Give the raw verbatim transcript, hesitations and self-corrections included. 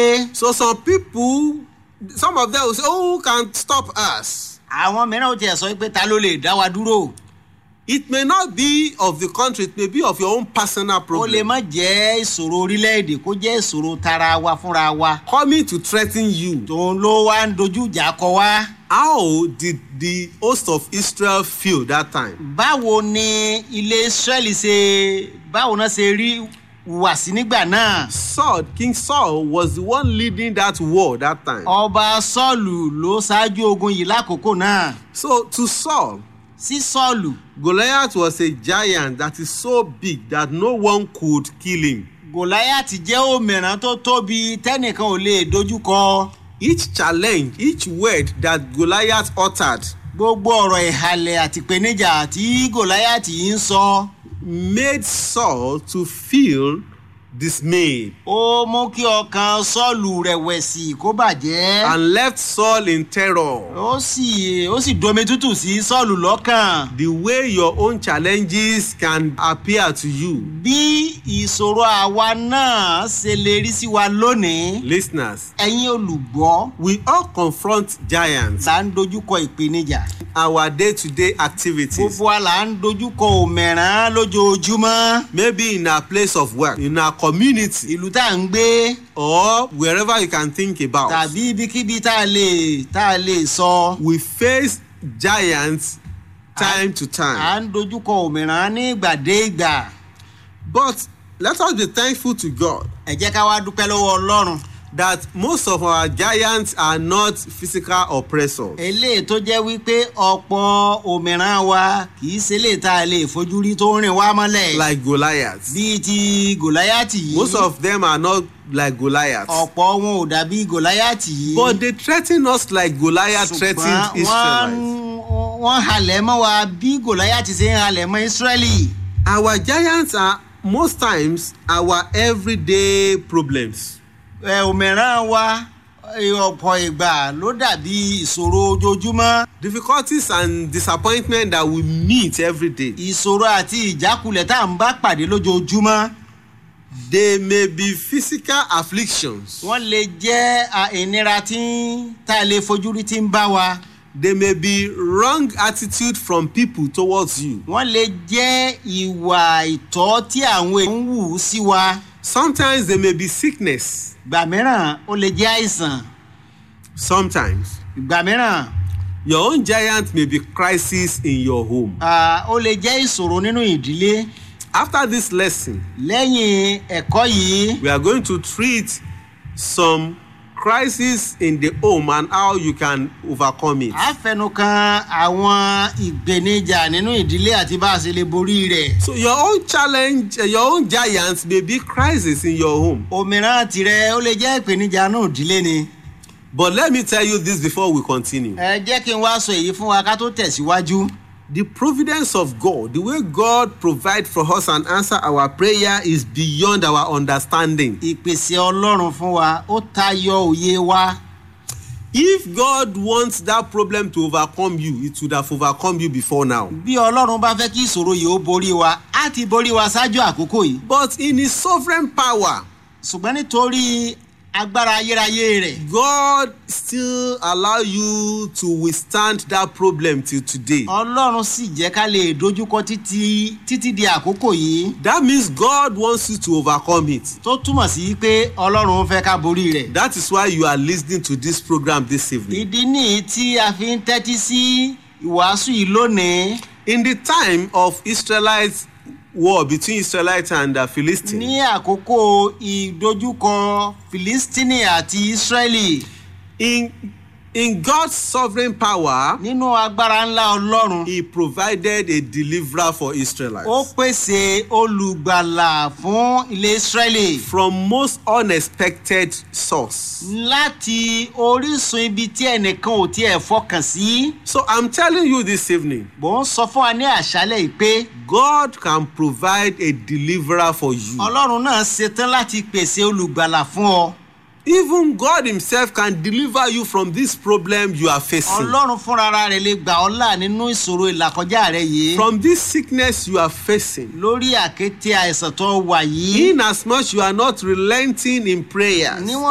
So some people, some of them will say, oh, who can stop us? Àwọn mìíràn ó tiẹ̀ sọ pé ta ló lè dá wa dúró? It may not be of the country, it may be of your own personal Ó lè problem. má jẹ́ ìṣòro orílẹ̀-èdè kó jẹ́ ìṣòro tara wa fúnra wa. Coming to threaten you. Tòun ló wá ń dojú ìjà kọ wá. How did the host of Israel feel that time? Báwo ni ilé Ísírẹ́lì ṣe báwo náà ṣe rí wàsí nígbà náà? Saul, King Saul was the one leading that war that time. Ọba Sọ́ọ̀lù ló ṣáájú ogun yìí lákòókò náà. So to Saul, Sí Sọ́ọ̀lù, Goliath was a giant that is so big that no one could kill him. Gòláyátì jẹ́ òmìrán tó tóbi tẹ́nìkan ò lè dojúkọ. Each challenge, each word that Goliath uttered Gbogbo ọ̀rọ̀ ìhàlẹ̀ àti ìpèníjà tí Gòláyátì yìí ń sọ made Saul to feel dismayed ó mú kí ọkàn Sọ́ọ̀lù rẹ̀wẹ̀sì kó bàjẹ́. and left Saul in terror. Ó sì ó sì domi tútù sí Sọ́ọ̀lù lọ́kàn. The way your own challenges can appear to you. Bí ìṣòro àwa náà ṣe lè rí sí wa lónìí, Listeners, ẹ̀yin olùgbọ́ we all confront giants là ń dojúkọ ìpèníjà. our day-to-day activities. Gbogbo wa là ń dojúkọ òmìrán lójoojúmọ́. Maybe in our place of work, in our community, Ìlú tá à ń gbé or wherever you can think about. tàbí ibikíbi tá a lè tá a lè sọ. We face giants time to À time. ń dojúkọ òmìrán ní ìgbà dé ìgbà. But let us be thankful to God Ẹ jẹ́ ká wá dúpẹ́ lọ́wọ́ Ọlọ́run. that most of our giants are not physical oppressors. Eléyìí tó jẹ́ wípé ọ̀pọ̀ òmìrán wa kì í ṣe lè tá a lè fojú rí tó ń rìn wá mọ́lẹ̀. Like Goliath. Bíi ti Gòláyátì yìí. Most of them are not like Goliath. Ọ̀pọ̀ wọn ò dàbí Gòláyátì yìí. But they threaten us like Goliath threatened Ṣùgbọ́n wọ́n Israelites. wọ́n halẹ̀ mọ́ wa bí Gòláyátì ṣe ń halẹ̀ mọ́ Ísírẹ́lì. Our giants are most times our everyday problems. Ẹ òmìrán wa ẹ, ọ̀pọ̀ ìgbà ló dàbí ìṣòro ojoojúmọ́. Difficulties and disappointment that we meet every day. Ìṣòro àti ìjákulẹ̀ tá à ń bá pàdé lójoojúmọ́. They may be physical afflictions. Wọ́n lè jẹ́ à, ìnira tí tá a lè fojú rí tí ń bá wa. They may be wrong attitude from people towards you. Wọ́n lè jẹ́ ìwà ìtọ́ tí àwọn èèyàn ń wù sí wa. Sometimes they may be sickness. Ìgbà mìíràn ó lè jẹ́ àìsàn. Sometimes Ìgbà mìíràn your own giant may be crisis in your home. à, ó lè jẹ́ ìṣòro nínú ìdílé. After this lesson, Lẹ́yìn ẹ̀kọ́ yìí, we are going to treat some crisis in the home and how you can overcome it. a fẹnu kan àwọn ìpèníjà nínú ìdílé àti bá a ṣe lè borí rẹ̀. So your own challenge, uh, your own giants may be crisis in your home. Òmìrán tirẹ̀ ó lè jẹ́ ìpèníjà náà ìdílé ni. But let me tell you this before we continue. Ẹ jẹ́ kí n wá sọ èyí fún wa ká tó tẹ̀síwájú. The providence of God, the way God provides for us and answer our prayer is beyond our understanding. Ìpèsè Ọlọ́run fún wa ó tayọ òye wa. If God wants that problem to overcome you, it would have overcome you before now. Bí Ọlọ́run bá fẹ́ kí ìṣòro yìí ó borí wa, á ti borí wa ṣáájú àkókò yìí. But in His sovereign power, Ṣùgbọ́n nítorí agbára ayérayé rẹ̀, God still allow you to withstand that problem till today. Ọlọ́run sì jẹ́ ká lè dojúkọ títí títí di àkókò yìí. That means God wants you to overcome it. Tó túmọ̀ sí pé Ọlọ́run fẹ́ ká borí rẹ̀. That is why you are listening to this program this evening. Ìdí nìyí tí a fi ń tẹ́tí sí ìwàásù yìí lónìí. In the time of Israelites war between Israelites and the Philistines, Ní àkókò ìdojúkọ Fìlístínì àti Ísírẹ́lì, in in God's sovereign power, nínú agbára ńlá Ọlọ́run, He provided a deliverer for Israelites ó pèsè olùgbàlà fún ilé Ísírẹ́lì from most unexpected source. láti orísun ibi tí ẹnìkan ò tiẹ̀ fọkàn sí. So I'm telling you this evening, Mò ń sọ fún wa ní àṣálẹ́ yìí pé God can provide a deliverer for you. Ọlọ́run náà ṣetán láti pèsè olùgbàlà fún ọ. Even God Himself can deliver you from this problem you are facing. Ọlọ́run fúnra rẹ̀ lè gbà ọ́ là nínú ìṣòro ìlàkọjá rẹ yìí. From this sickness you are facing. Lórí àkéte àìsàn tó wà yìí. In as much you are not relenting in prayers. Níwọ̀n